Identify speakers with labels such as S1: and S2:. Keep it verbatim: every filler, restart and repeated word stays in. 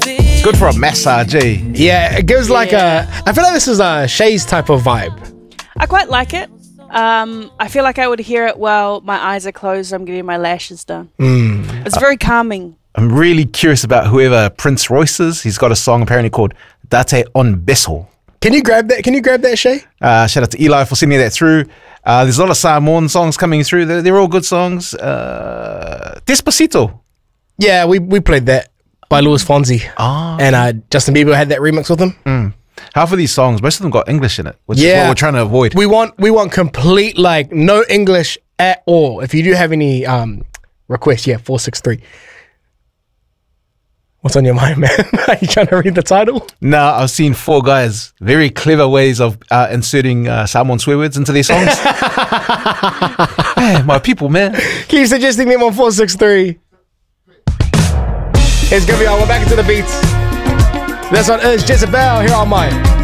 S1: It's good for a massage, eh?
S2: Yeah, it gives like
S3: Yeah.
S2: a. I feel like this is a Shay's type of vibe.
S3: I quite like it. Um, I feel like I would hear it while my eyes are closed. I'm getting my lashes done.
S2: Mm.
S3: It's very calming.
S1: I'm really curious about whoever Prince Royce is. He's got a song apparently called Date on Bessel.
S2: Can you grab that? Can you grab that, Shay?
S1: Uh, shout out to Eli for sending that through. Uh, there's a lot of Samoan songs coming through. They're, they're all good songs. Uh, Despacito.
S2: Yeah, we we played that by Louis Fonsi.
S1: Ah.
S2: And uh, Justin Bieber had that remix with him.
S1: Mm. Half of these songs, most of them got English in it, which is
S2: Yeah.
S1: what we're trying to avoid.
S2: We want we want complete, like, no English at all. If you do have any um requests, yeah, four six three. What's on your mind, man? Are you trying to read the title?
S1: No, I've seen four guys, very clever ways of uh, inserting uh, Samoan swear words into their songs. Man, my people, man.
S2: Keep suggesting them on four six three. It's gonna be on. We're back into the beats. This one is Jezebel here on mine.